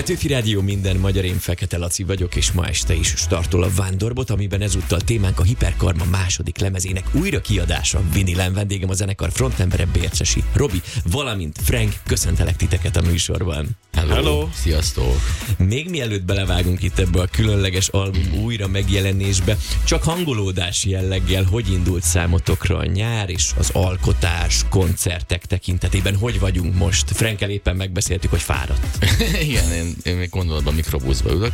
Petőfi Rádió, minden magyar, én Fekete Laci vagyok, és ma este is startol a Vándorbot, amiben ezúttal témánk a Hiperkarma második lemezének újra kiadása. Vinilán vendégem a zenekar frontembere, Bércsesi Robi, valamint Frank. Köszöntelek titeket a műsorban. Hello! Sziasztok! Még mielőtt belevágunk itt ebbe a különleges album újra megjelenésbe, csak hangolódás jelleggel, hogy indult számotokra a nyár és az alkotás, koncertek tekintetében? Hogy vagyunk most? Frankkel éppen megbeszéltük, hogy fáradt. Igen, én még gondolatban mikrobuszba ülök.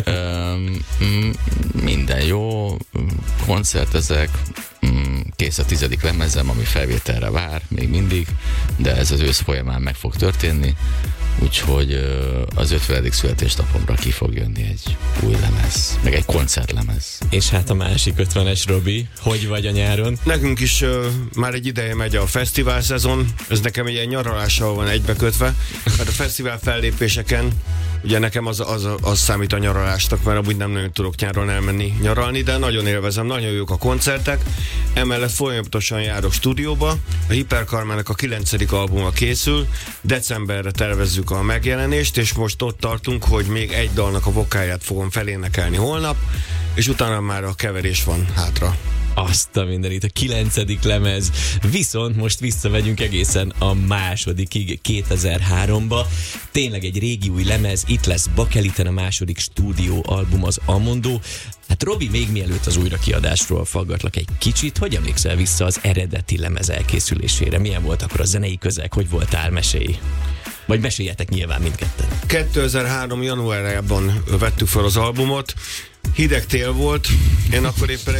Minden jó, koncertezek, kész a 10. lemezem, ami felvételre vár még mindig, de ez az ősz folyamán meg fog történni, úgyhogy az 50. születésnapomra ki fog jönni egy új lemez, meg egy koncertlemez. És hát a másik 50-es, Robi, hogy vagy a nyáron? Nekünk is már egy ideje megy a fesztivál szezon, ez nekem egy ilyen nyaralással van egybekötve, mert a fesztivál fellépéseken ugye nekem az számít a nyaralásnak, mert amúgy nem nagyon tudok nyáron elmenni nyaralni, de nagyon élvezem, nagyon jók a koncertek. Emellett folyamatosan járok stúdióba, a Hiperkarmának a 9. albuma készül, decemberre tervezzük a megjelenést, és most ott tartunk, hogy még egy dalnak a vokáját fogom felénekelni holnap, és utána már a keverés van hátra. Azt a mindenit, a 9. lemez. Viszont most visszamegyünk egészen a másodikig, 2003-ba. Tényleg egy régi új lemez, itt lesz Bakeliten a második stúdióalbum, az Amondó. Hát Robi, még mielőtt az újrakiadásról faggatlak egy kicsit, hogy emlékszel vissza az eredeti lemez elkészülésére? Milyen volt akkor a zenei közeg, hogy voltál, mesélj? Vagy meséljetek nyilván mindketten. 2003. januárjában vettük fel az albumot, hideg tél volt, én akkor éppen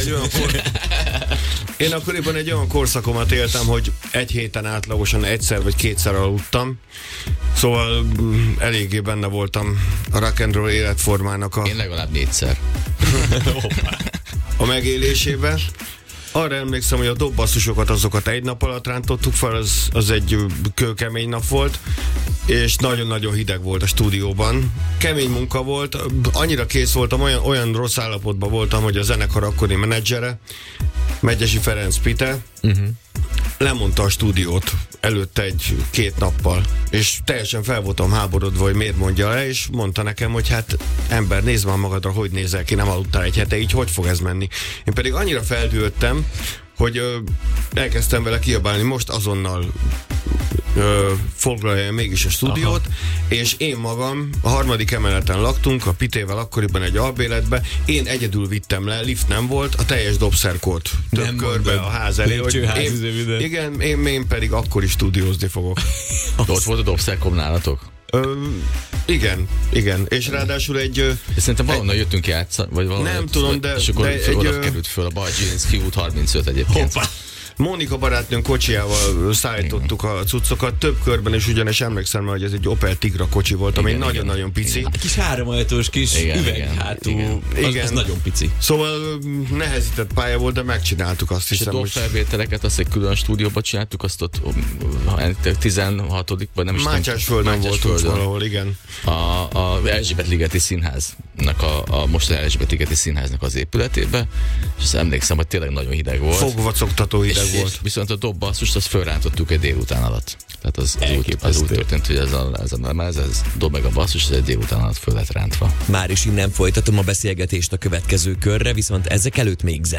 egy olyan korszakomat éltem, hogy egy héten átlagosan egyszer vagy kétszer aludtam, szóval eléggé benne voltam a rock and roll életformának Én legalább 4-szer. a megélésében. Arra emlékszem, hogy a dobbasszusokat azokat egy nap alatt rántottuk fel, az egy kőkemény nap volt, és nagyon-nagyon hideg volt a stúdióban. Kemény munka volt, annyira kész voltam, olyan rossz állapotban voltam, hogy a zenekar akkori menedzsere, Megyesi Ferenc Pite, lemondta a stúdiót előtte 1-2 nappal, és teljesen fel voltam háborodva, hogy miért mondja le, és mondta nekem, hogy hát ember, nézd már magadra, hogy nézel ki, nem aludtál egy hete, így hogy fog ez menni? Én pedig annyira feldühöttem, hogy elkezdtem vele kiabálni, most azonnal foglalja mégis a stúdiót. Aha. És én magam, a 3. emeleten laktunk, a Pitével akkoriban egy albéletbe, én egyedül vittem le, lift nem volt, a teljes dobszerkót több körbe a ház elé, hogy én pedig akkor is stúdiózni fogok. Ott volt a dobszerkom nálatok? Igen. És ráadásul szerintem valahonnan jöttünk játszani, vagy valahonnan. Nem tudom, de oda került föl a Bajzsilinszky út 35 egyébként. Hoppá. Mónika barátnőn kocsijával szállítottuk a cuccokat több körben, és ugyanis emlékszem, hogy ez egy Opel Tigra kocsi volt, ami nagyon-nagyon pici. Igen. Kis 3 ajtós, kis üveghátú, az nagyon pici. Szóval nehezített pálya volt, de megcsináltuk, azt hiszem. És a felvételeket azt egy külön stúdióba csináltuk, azt ott 16. vagy nem is tudom. Mátyásföldön voltunk valahol, igen. A Erzsébet-ligeti színháznak, a mostani Erzsébet-ligeti színháznak az épületébe, és azt emlékszem, hogy tényleg nagyon hideg volt. Fogvacogtató hideg volt. Viszont a dobbasszust azt fölrántottuk egy délután alatt. Tehát az úgy történt, hogy ez a lemez, ez dob meg a basszus, ez egy délután alatt föl lett rántva. Már is innen folytatom a beszélgetést a következő körre, viszont ezek előtt még zene.